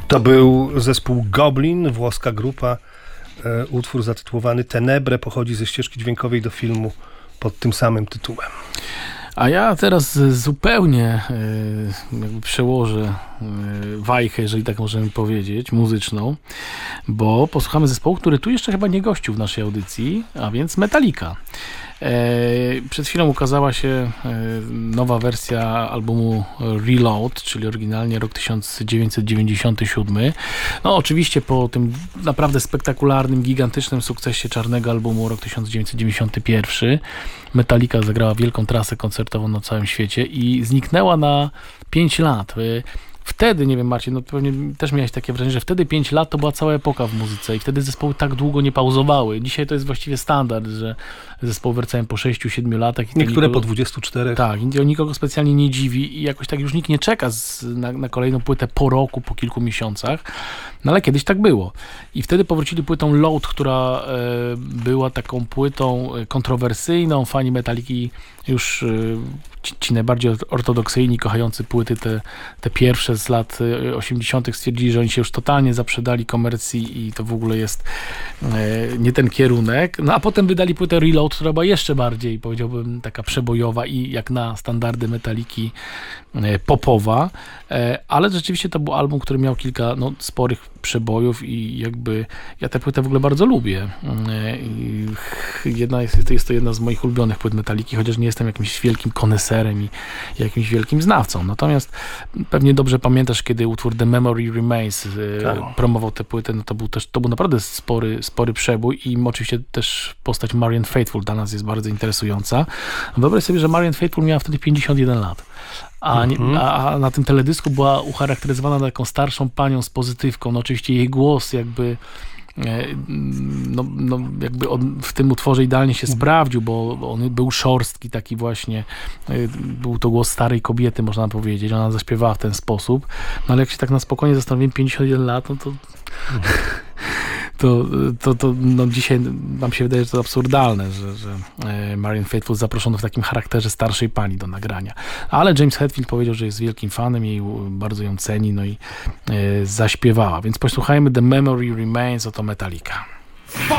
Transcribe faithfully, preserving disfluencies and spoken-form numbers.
To był zespół Goblin, włoska grupa. E, utwór zatytułowany Tenebre pochodzi ze ścieżki dźwiękowej do filmu pod tym samym tytułem. A ja teraz zupełnie y, jakby przełożę y, wajchę, jeżeli tak możemy powiedzieć, muzyczną, bo posłuchamy zespołu, który tu jeszcze chyba nie gościł w naszej audycji, a więc Metallica. Przed chwilą ukazała się nowa wersja albumu Reload, czyli oryginalnie rok tysiąc dziewięćset dziewięćdziesiąty siódmy. No oczywiście po tym naprawdę spektakularnym, gigantycznym sukcesie czarnego albumu rok tysiąc dziewięćset dziewięćdziesiąty pierwszy Metallica zagrała wielką trasę koncertową na całym świecie i zniknęła na pięć lat. Wtedy, nie wiem Marcin, no pewnie też miałeś takie wrażenie, że wtedy pięć lat to była cała epoka w muzyce i wtedy zespoły tak długo nie pauzowały. Dzisiaj to jest właściwie standard, że zespoły wracają po sześciu, siedmiu latach. I niektóre nikogo, po dwudziestu czterech. Tak, i to nikogo specjalnie nie dziwi i jakoś tak już nikt nie czeka z, na, na kolejną płytę po roku, po kilku miesiącach. No ale kiedyś tak było. I wtedy powrócili płytą Load, która e, była taką płytą kontrowersyjną. Fani Metalliki już e, ci, ci najbardziej ortodoksyjni, kochający płyty te, te pierwsze z lat osiemdziesiątych stwierdzili, że oni się już totalnie zaprzedali komercji i to w ogóle jest e, nie ten kierunek. No a potem wydali płytę Reload, która była jeszcze bardziej, powiedziałbym, taka przebojowa i jak na standardy Metalliki e, popowa. E, ale rzeczywiście to był album, który miał kilka no, sporych przebojów i jakby ja tę płytę w ogóle bardzo lubię. I jedna jest, jest to jedna z moich ulubionych płyt Metalliki, chociaż nie jestem jakimś wielkim koneserem i jakimś wielkim znawcą. Natomiast pewnie dobrze pamiętasz, kiedy utwór The Memory Remains tak. promował tę płytę, no to był też, to był naprawdę spory, spory przebój i oczywiście też postać Marianne Faithfull dla nas jest bardzo interesująca. Wyobraź sobie, że Marianne Faithfull miała wtedy pięćdziesiąt jeden lat. A, nie, a, a na tym teledysku była ucharakteryzowana taką starszą panią z pozytywką. No oczywiście jej głos jakby no, no jakby on w tym utworze idealnie się sprawdził, bo on był szorstki, taki właśnie, był to głos starej kobiety, można powiedzieć. Ona zaśpiewała w ten sposób. No ale jak się tak na spokojnie zastanowiłem, pięćdziesiąt jeden lat, no to To, to, to no dzisiaj nam się wydaje, że to absurdalne, że, że Marianne Faithfull zaproszono w takim charakterze starszej pani do nagrania. Ale James Hetfield powiedział, że jest wielkim fanem i bardzo ją ceni, no i e, zaśpiewała. Więc posłuchajmy The Memory Remains, oto Metallica.